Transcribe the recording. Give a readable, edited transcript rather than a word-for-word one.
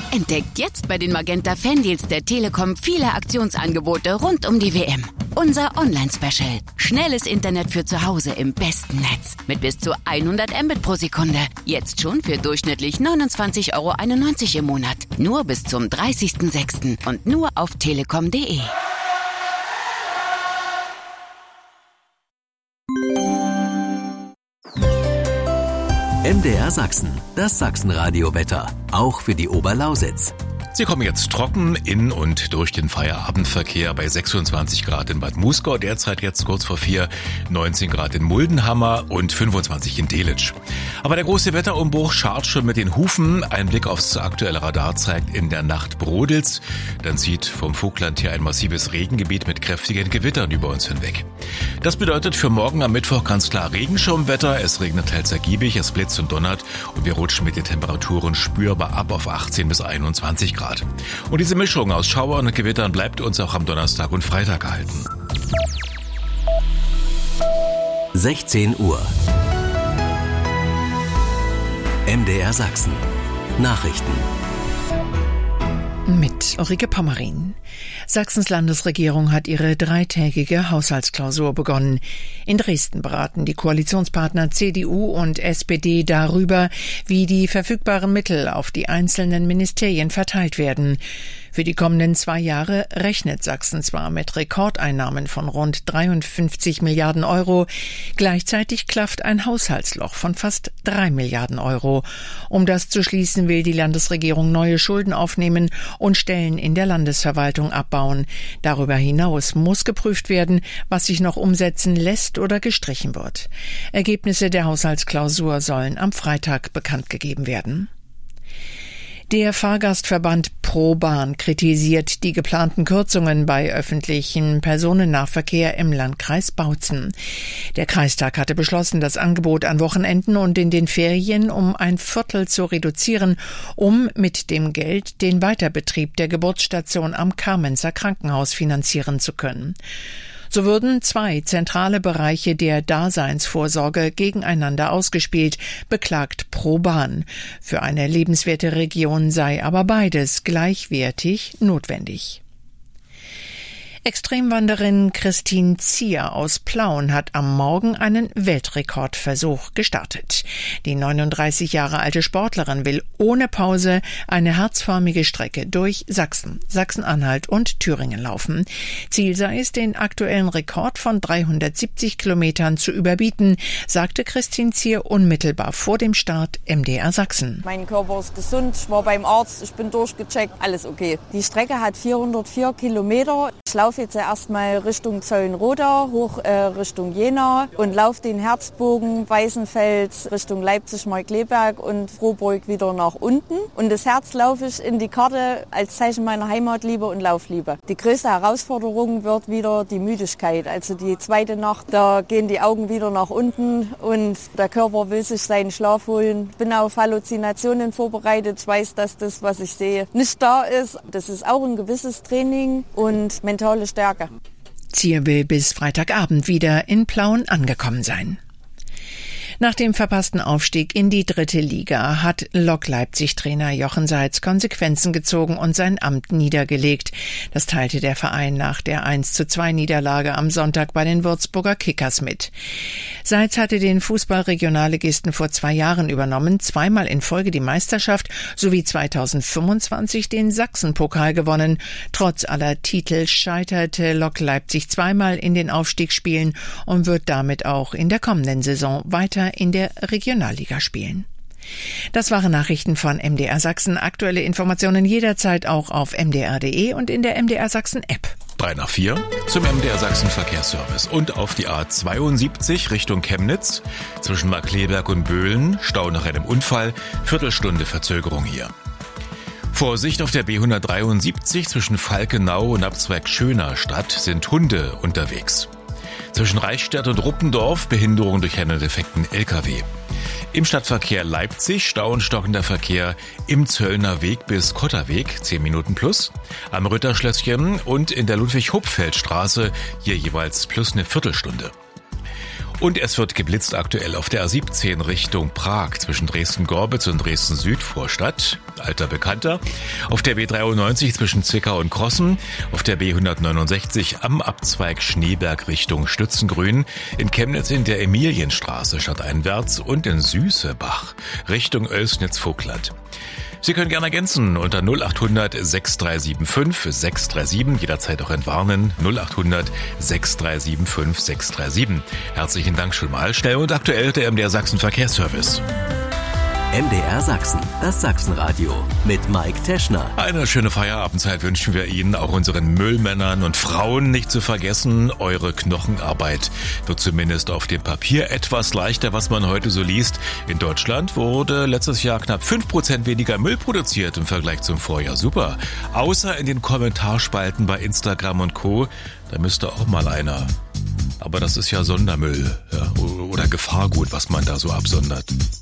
Entdeckt jetzt bei den Magenta Fandeals der Telekom viele Aktionsangebote rund um die WM. Unser Online-Special. Schnelles Internet für zu Hause im besten Netz. Mit bis zu 100 Mbit pro Sekunde. Jetzt schon für durchschnittlich 29,91 € im Monat. Nur bis zum 30.06. und nur auf telekom.de. MDR Sachsen, das Sachsenradio-Wetter, auch für die Oberlausitz. Sie kommen jetzt trocken in und durch den Feierabendverkehr bei 26 Grad in Bad Muskau, derzeit jetzt kurz vor 4, 19 Grad in Muldenhammer und 25 in Delitzsch. Aber der große Wetterumbruch scharrt schon mit den Hufen. Ein Blick aufs aktuelle Radar zeigt, in der Nacht brodelt's. Dann zieht vom Vogtland her ein massives Regengebiet mit kräftigen Gewittern über uns hinweg. Das bedeutet für morgen am Mittwoch ganz klar Regenschirmwetter. Es regnet teils ergiebig, es blitzt und donnert und wir rutschen mit den Temperaturen spürbar ab auf 18 bis 21 Grad. Und diese Mischung aus Schauern und Gewittern bleibt uns auch am Donnerstag und Freitag erhalten. 16 Uhr. MDR Sachsen. Nachrichten. Mit Ulrike Pommerin. Sachsens Landesregierung hat ihre 3-tägige Haushaltsklausur begonnen. In Dresden beraten die Koalitionspartner CDU und SPD darüber, wie die verfügbaren Mittel auf die einzelnen Ministerien verteilt werden. Für die kommenden 2 Jahre rechnet Sachsen zwar mit Rekordeinnahmen von rund 53 Milliarden €, gleichzeitig klafft ein Haushaltsloch von fast 3 Milliarden €. Um das zu schließen, will die Landesregierung neue Schulden aufnehmen und Stellen in der Landesverwaltung abbauen. Darüber hinaus muss geprüft werden, was sich noch umsetzen lässt oder gestrichen wird. Ergebnisse der Haushaltsklausur sollen am Freitag bekannt gegeben werden. Der Fahrgastverband ProBahn kritisiert die geplanten Kürzungen bei öffentlichem Personennahverkehr im Landkreis Bautzen. Der Kreistag hatte beschlossen, das Angebot an Wochenenden und in den Ferien um 1/4 zu reduzieren, um mit dem Geld den Weiterbetrieb der Geburtsstation am Kamenzer Krankenhaus finanzieren zu können. So würden 2 zentrale Bereiche der Daseinsvorsorge gegeneinander ausgespielt, beklagt ProBahn. Für eine lebenswerte Region sei aber beides gleichwertig notwendig. Extremwanderin Christine Zier aus Plauen hat am Morgen einen Weltrekordversuch gestartet. Die 39 Jahre alte Sportlerin will ohne Pause eine herzförmige Strecke durch Sachsen, Sachsen-Anhalt und Thüringen laufen. Ziel sei es, den aktuellen Rekord von 370 Kilometern zu überbieten, sagte Christine Zier unmittelbar vor dem Start MDR Sachsen. Mein Körper ist gesund, ich war beim Arzt, ich bin durchgecheckt, alles okay. Die Strecke hat 404 Kilometer. Ich laufe jetzt erstmal Richtung Zöllenroda, hoch Richtung Jena und laufe den Herzbogen Weißenfels Richtung Leipzig-Markkleeberg und Frohburg wieder nach unten. Und das Herz laufe ich in die Karte als Zeichen meiner Heimatliebe und Laufliebe. Die größte Herausforderung wird wieder die Müdigkeit. Also die zweite Nacht, da gehen die Augen wieder nach unten und der Körper will sich seinen Schlaf holen. Ich bin auf Halluzinationen vorbereitet. Ich weiß, dass das, was ich sehe, nicht da ist. Das ist auch ein gewisses Training und mentale Stärke. Zier will bis Freitagabend wieder in Plauen angekommen sein. Nach dem verpassten Aufstieg in die 3. Liga hat Lok Leipzig-Trainer Jochen Seitz Konsequenzen gezogen und sein Amt niedergelegt. Das teilte der Verein nach der 1:2 am Sonntag bei den Würzburger Kickers mit. Seitz hatte den Fußball-Regionalligisten vor 2 Jahren übernommen, 2-mal in Folge die Meisterschaft sowie 2025 den Sachsenpokal gewonnen. Trotz aller Titel scheiterte Lok Leipzig 2-mal in den Aufstiegsspielen und wird damit auch in der kommenden Saison weiter in der Regionalliga spielen. Das waren Nachrichten von MDR Sachsen. Aktuelle Informationen jederzeit auch auf mdr.de und in der MDR Sachsen App. 3/4 zum MDR Sachsen Verkehrsservice und auf die A72 Richtung Chemnitz zwischen Markkleeberg und Böhlen. Stau nach einem Unfall, Viertelstunde Verzögerung hier. Vorsicht auf der B173 zwischen Falkenau und Abzweig Schönerstadt sind Hunde unterwegs. Zwischen Reichstadt und Ruppendorf Behinderung durch einen defekten LKW. Im Stadtverkehr Leipzig Stau und stockender Verkehr im Zöllner Weg bis Kotterweg, 10 Minuten plus, am Ritterschlösschen und in der Ludwig-Hupfeld-Straße hier jeweils plus eine Viertelstunde. Und es wird geblitzt aktuell auf der A17 Richtung Prag zwischen Dresden-Gorbitz und Dresden-Südvorstadt. Alter Bekannter. Auf der B93 zwischen Zwickau und Krossen. Auf der B169 am Abzweig Schneeberg Richtung Stützengrün. In Chemnitz in der Emilienstraße stadteinwärts und in Süßebach Richtung Oelsnitz-Vogtland. Sie können gerne ergänzen unter 0800 6375 637, jederzeit auch entwarnen, 0800 6375 637. Herzlichen Dank schon mal. Schnell und aktuell der MDR Sachsen Verkehrsservice. MDR Sachsen, das Sachsenradio mit Mike Teschner. Eine schöne Feierabendzeit wünschen wir Ihnen, auch unseren Müllmännern und Frauen nicht zu vergessen. Eure Knochenarbeit wird zumindest auf dem Papier etwas leichter, was man heute so liest. In Deutschland wurde letztes Jahr knapp 5% weniger Müll produziert im Vergleich zum Vorjahr. Super. Außer in den Kommentarspalten bei Instagram und Co. Da müsste auch mal einer. Aber das ist ja Sondermüll, ja, oder Gefahrgut, was man da so absondert.